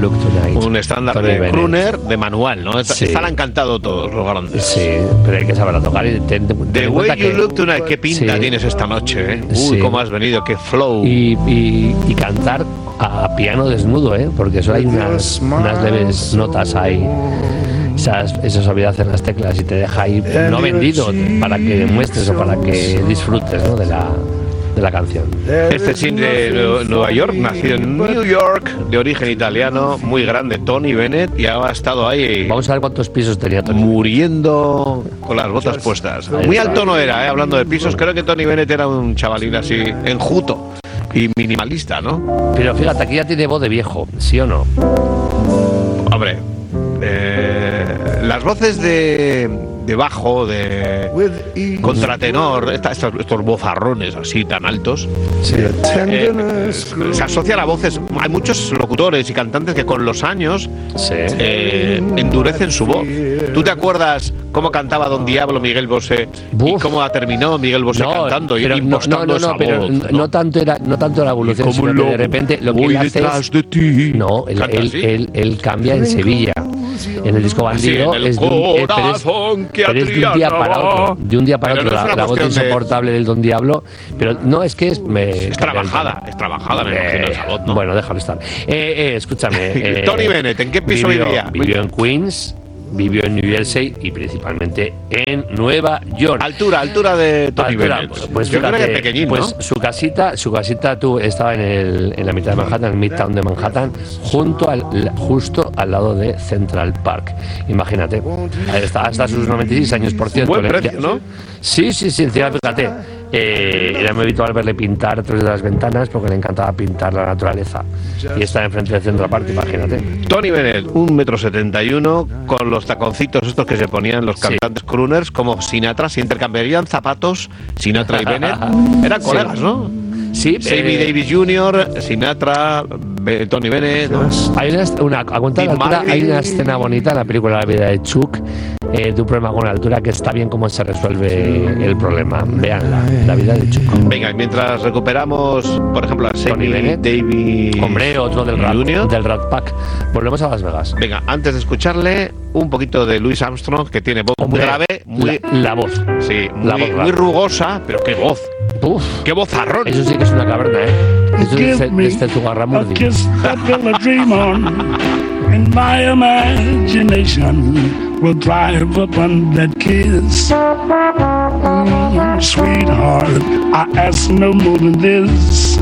Look Tonight. Un estándar Tony de Bennett. crooner de manual, ¿no? Sí. Están encantados todos los grandes. Sí, pero hay que saberla tocar. The Way You Look Tonight, qué pinta sí, tienes esta noche, ¿eh? Uy, sí. cómo has venido, qué flow. Y cantar a piano desnudo, ¿eh? Porque eso hay unas leves notas ahí. Esa suavidad en las teclas y te deja ahí no vendido para que demuestres o para que disfrutes, ¿no? de la canción. Este cine de Nueva York, nacido en New York, de origen italiano, muy grande, Tony Bennett, y ha estado ahí Vamos a ver cuántos pisos tenía Tony. muriendo con las botas puestas. Muy alto no era, hablando de pisos, creo que Tony Bennett era un chavalín así, enjuto y minimalista, ¿no? Pero fíjate, aquí ya tiene voz de viejo, ¿sí o no? Hombre, las voces de bajo, de contratenor, estos vozarrones así tan altos, se asocian a voces. Hay muchos locutores y cantantes que con los años endurecen su voz. ¿Tú te acuerdas cómo cantaba Don Diablo Miguel Bosé y cómo terminó Miguel Bosé cantando y impostando esa pero voz? no tanto era la evolución, sino que de repente lo que él hace es, de ti. no, él cambia en Sevilla. En el disco Bandido Sí, en el es de un día para otro. De un día para Pero otro, no es una la voz cuestión de- insoportable del Don Diablo. Pero no, es que es trabajada, me imagino esa voz, ¿no? Bueno, déjalo estar. Escúchame. Tony Bennett, ¿en qué piso vivía? Vivió en Queens, vivió en New Jersey y principalmente en Nueva York. Altura de Tony Altura, Bennett. pues yo creo fíjate, que pequeñín, pues ¿no? su casita estaba en la mitad de Manhattan, en el Midtown de Manhattan, justo al lado de Central Park. Imagínate, ahí está, hasta sus 96 años, por cierto. Buen precio, ¿no? Sí, encima, fíjate. Era muy habitual verle pintar a través de las ventanas porque le encantaba pintar la naturaleza. Y está enfrente de Central Park, imagínate. Tony Bennett, 1,71 m, con los taconcitos estos que se ponían los cantantes crooners, como Sinatra, se intercambiarían zapatos, Sinatra y Bennett. Eran colegas, ¿no? Sí, Sammy Davis Jr., Sinatra, Tony Bennett, ¿no? Hay a cuenta de altura, hay una escena bonita en la película La vida de Chuck, de un problema con altura, que está bien cómo se resuelve el problema. Véanla, La vida de Chuck. Venga, y mientras recuperamos, por ejemplo, a Sammy Davis, hombre, otro del Rat Pack, volvemos a Las Vegas. Venga, antes de escucharle, un poquito de Louis Armstrong, que tiene voz muy grave, la voz. Sí, la voz muy rugosa, pero qué voz. Uf, qué vozarrón. Eso sí que es una caverna, ¿eh? Eso es de Zugarramurdi. And my imagination will thrive upon that kiss. Sweetheart, I ask no more than this.